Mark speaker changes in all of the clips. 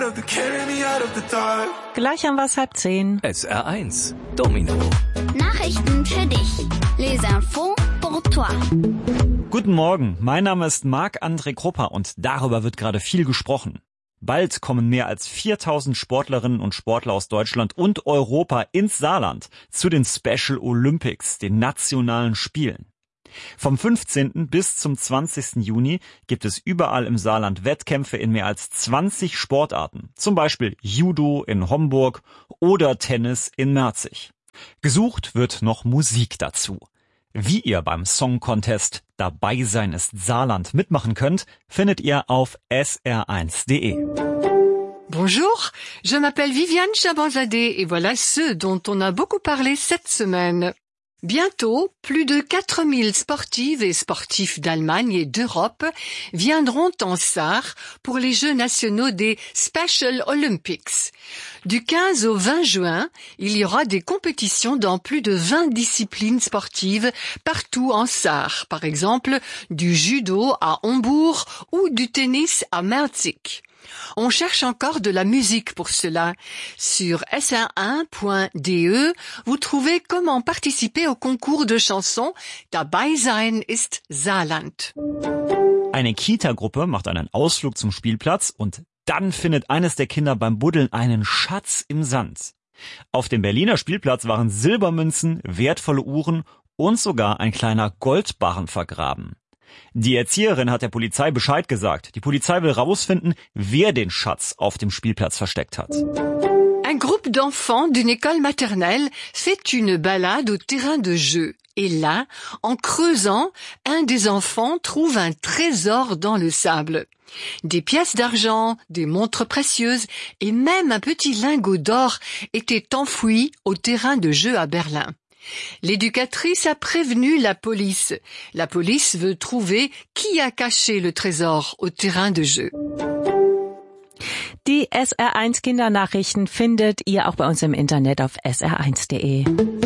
Speaker 1: Gleich haben wir es 9:30.
Speaker 2: SR1 Domino.
Speaker 3: Nachrichten für dich. Les infos pour toi.
Speaker 4: Guten Morgen, mein Name ist Marc-André Krupper und darüber wird gerade viel gesprochen. Bald kommen mehr als 4000 Sportlerinnen und Sportler aus Deutschland und Europa ins Saarland zu den Special Olympics, den nationalen Spielen. Vom 15. bis zum 20. Juni gibt es überall im Saarland Wettkämpfe in mehr als 20 Sportarten. Zum Beispiel Judo in Homburg oder Tennis in Merzig. Gesucht wird noch Musik dazu. Wie ihr beim Song Contest Dabei sein ist Saarland mitmachen könnt, findet ihr auf sr1.de.
Speaker 5: Bonjour, je m'appelle Viviane Chabanzadeh et voilà ceux dont on a beaucoup parlé cette semaine. Bientôt, plus de 4000 sportives et sportifs d'Allemagne et d'Europe viendront en Sarre pour les Jeux nationaux des Special Olympics. Du 15 au 20 juin, il y aura des compétitions dans plus de 20 disciplines sportives partout en Sarre. Par exemple, du judo à Hombourg ou du tennis à Merzig. On cherche encore de la musique pour cela. Sur sr1.de, vous trouvez comment participer au concours de chansons Dabei sein ist Saarland.
Speaker 4: Eine Kita-Gruppe macht einen Ausflug zum Spielplatz und dann findet eines der Kinder beim Buddeln einen Schatz im Sand. Auf dem Berliner Spielplatz waren Silbermünzen, wertvolle Uhren und sogar ein kleiner Goldbarren vergraben. Die Erzieherin hat der Polizei Bescheid gesagt. Die Polizei will rausfinden, wer den Schatz auf dem Spielplatz versteckt hat.
Speaker 5: Un groupe d'enfants d'une école maternelle fait une balade au terrain de jeu. Et là, en creusant, un des enfants trouve un trésor dans le sable. Des pièces d'argent, des montres précieuses et même un petit lingot d'or étaient enfouis au terrain de jeu à Berlin. L'éducatrice a prévenu la police. La police veut trouver qui a caché le trésor au terrain de jeu.
Speaker 1: Die SR1 Kindernachrichten findet ihr auch bei uns im Internet auf sr1.de.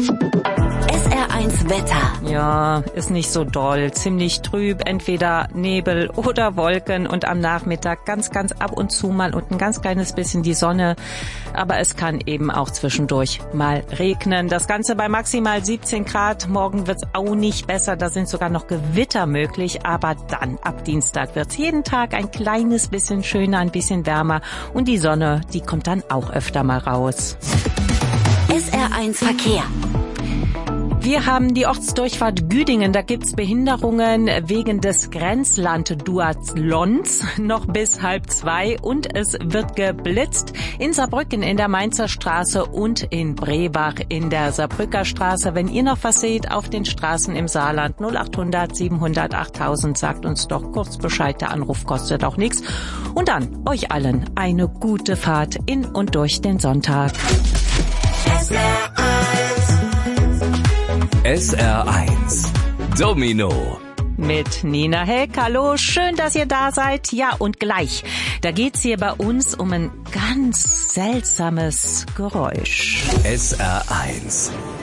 Speaker 3: SR1 Wetter.
Speaker 1: Ja, ist nicht so doll. Ziemlich trüb, entweder Nebel oder Wolken und am Nachmittag ganz ab und zu mal und ein ganz kleines bisschen die Sonne. Aber es kann eben auch zwischendurch mal regnen. Das Ganze bei maximal 17 Grad. Morgen wird's auch nicht besser. Da sind sogar noch Gewitter möglich. Aber dann, ab Dienstag, wird's jeden Tag ein kleines bisschen schöner, ein bisschen wärmer. Und die Sonne, die kommt dann auch öfter mal raus.
Speaker 3: SR1 Verkehr.
Speaker 1: Wir haben die Ortsdurchfahrt Güdingen. Da gibt's Behinderungen wegen des Grenzland-Duathlons noch bis 1:30 und es wird geblitzt in Saarbrücken in der Mainzer Straße und in Brebach in der Saarbrücker Straße. Wenn ihr noch was seht auf den Straßen im Saarland, 0800 700 8000, sagt uns doch kurz Bescheid. Der Anruf kostet auch nichts. Und dann euch allen eine gute Fahrt in und durch den Sonntag.
Speaker 2: SR1 Domino.
Speaker 1: Mit Nina Heck. Hallo, schön, dass ihr da seid. Ja, und gleich, da geht's hier bei uns um ein ganz seltsames Geräusch.
Speaker 2: SR1